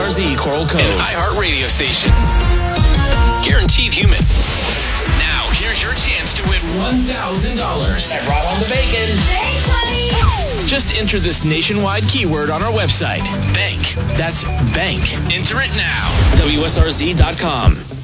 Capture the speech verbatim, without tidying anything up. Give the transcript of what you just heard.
R Z Coral Cove. An iHeart radio station. Guaranteed human. Now, here's your chance to win one thousand dollars. I brought on the bacon. Thanks, honey. Just enter this nationwide keyword on our website. Bank. That's bank. Enter it now. W S R Z dot com.